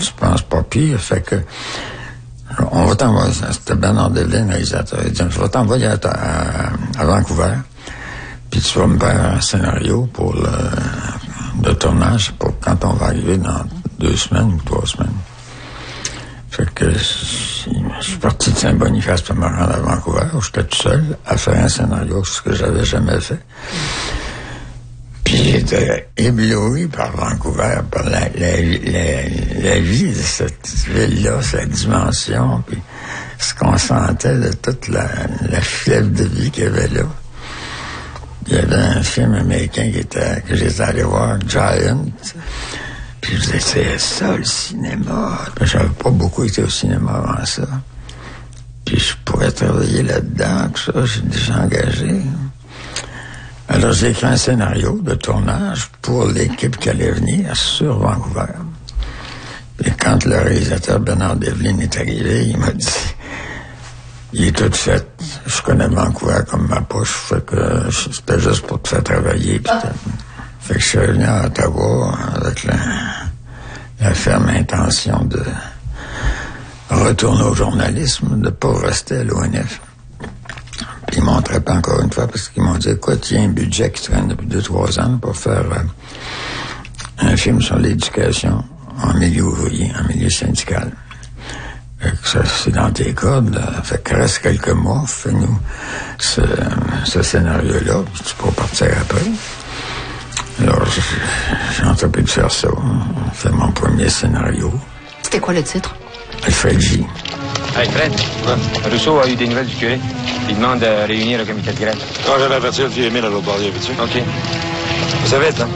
je pense pas pire. Fait que, on va t'envoyer, c'était Bernard Devlin, réalisateur. Il dit, je vais t'envoyer à Vancouver, puis tu vas me faire un scénario pour le tournage, pour quand on va arriver dans 2 semaines ou 3 semaines. Fait que je suis parti de Saint-Boniface pour me rendre à Vancouver, où j'étais tout seul à faire un scénario, ce que j'avais jamais fait. Puis j'étais ébloui par Vancouver, par la vie de cette ville-là, sa dimension, puis ce qu'on sentait de toute la fièvre de vie qu'il y avait là. Il y avait un film américain que j'étais allé voir, Giant. Puis je disais, c'est ça le cinéma. Puis j'avais pas beaucoup été au cinéma avant ça. Puis je pourrais travailler là-dedans, tout ça, j'ai déjà engagé. Alors j'ai écrit un scénario de tournage pour l'équipe qui allait venir sur Vancouver. Et quand le réalisateur Bernard Devlin est arrivé, il m'a dit, il est tout fait. Je connais Vancouver comme ma poche, fait que c'était juste pour te faire travailler. Fait que je suis venu à Ottawa avec la ferme intention de retourner au journalisme, de pas rester à l'ONF. Puis ils m'ont attrapé encore une fois parce qu'ils m'ont dit, écoute, il y a un budget qui traîne depuis 2-3 ans pour faire un film sur l'éducation en milieu ouvrier, en milieu syndical. Ça, c'est dans tes cordes, là. Fait que reste quelques mois, fais-nous ce scénario-là, puis tu pourras partir après. Alors, j'ai entrepris de faire ça. C'est mon premier scénario. C'était quoi le titre? Alfred J. Hey Fred, Rousseau a eu des nouvelles du curé. Il demande de réunir le comité de grève. Non, j'avais averti le vieux Émile à l'autre barrière, veux-tu? OK. Ça va être, hein?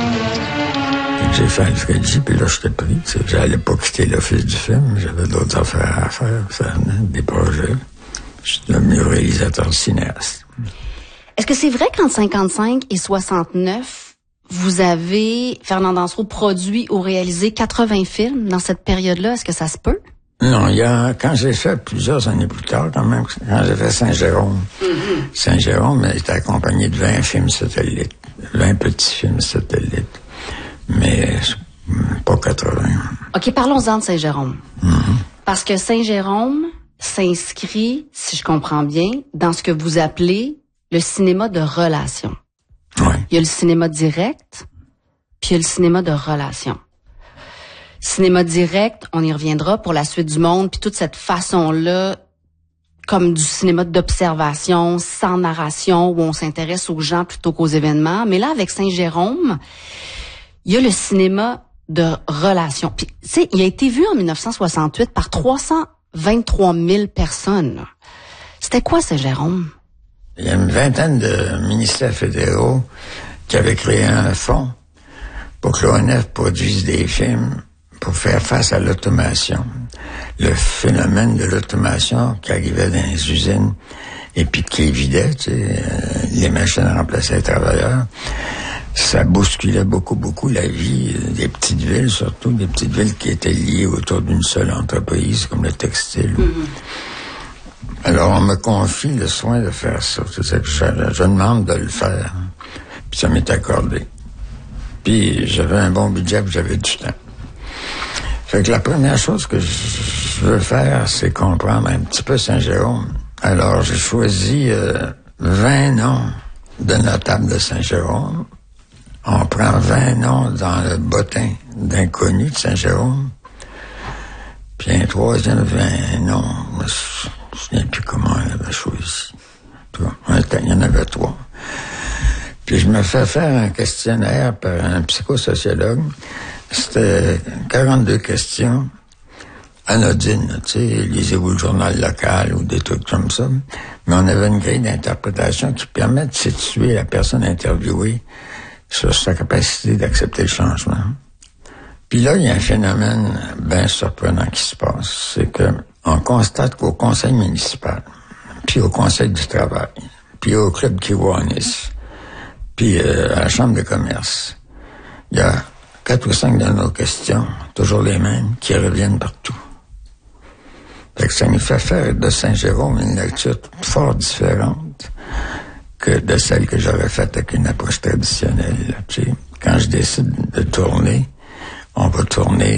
J'ai fait Alfred J, puis là, j'étais pris. J'allais pas quitter l'office du film. J'avais d'autres affaires à faire. Ça venait, des projets. Je suis devenu réalisateur cinéaste. Est-ce que c'est vrai qu'entre 55 et 69, vous avez, Fernand Dansereau, produit ou réalisé 80 films dans cette période-là? Est-ce que ça se peut? Non, quand j'ai fait plusieurs années plus tard, quand même, quand j'ai fait Saint-Jérôme. Saint-Jérôme était accompagné de 20 films satellites, 20 petits films satellites, mais pas 80. OK, parlons-en de Saint-Jérôme. Parce que Saint-Jérôme s'inscrit, si je comprends bien, dans ce que vous appelez le cinéma de relation. Oui. Il y a le cinéma direct, puis il y a le cinéma de relation. Cinéma direct, on y reviendra pour la suite du monde, puis toute cette façon-là, comme du cinéma d'observation, sans narration, où on s'intéresse aux gens plutôt qu'aux événements. Mais là, avec Saint-Jérôme, il y a le cinéma de relation. Puis, tu sais, il a été vu en 1968 par 323 000 personnes. C'était quoi, Saint-Jérôme? Il y a une vingtaine de ministères fédéraux qui avaient créé un fonds pour que l'ONF produise des films pour faire face à l'automation. Le phénomène de l'automation qui arrivait dans les usines et puis qui évidait, tu sais, les machines remplaçaient les travailleurs. Ça bousculait beaucoup la vie des petites villes, surtout des petites villes qui étaient liées autour d'une seule entreprise, comme le textile. Alors, on me confie le soin de faire ça. C'est que je demande de le faire. Puis ça m'est accordé. Puis j'avais un bon budget, puis j'avais du temps. Fait que la première chose que je veux faire, c'est comprendre un petit peu Saint-Jérôme. Alors, j'ai choisi 20 noms de notables de Saint-Jérôme. On prend 20 noms dans le bottin d'inconnus de Saint-Jérôme. Puis un troisième 20 noms. Je me souviens plus comment on avait choisi. Il y en avait 3. Puis je me fais faire un questionnaire par un psychosociologue. C'était 42 questions anodines, tu sais, lisez-vous le journal local ou des trucs comme ça. Mais on avait une grille d'interprétation qui permet de situer la personne interviewée sur sa capacité d'accepter le changement. Puis là, il y a un phénomène bien surprenant qui se passe. C'est que on constate qu'au conseil municipal, puis au conseil du travail, puis au club Kiwanis, puis à la chambre de commerce, il y a 4 ou 5 de nos questions, toujours les mêmes, qui reviennent partout. Fait que ça nous fait faire de Saint-Jérôme une lecture fort différente que de celle que j'aurais faite avec une approche traditionnelle. Tu sais, quand je décide de tourner, on va tourner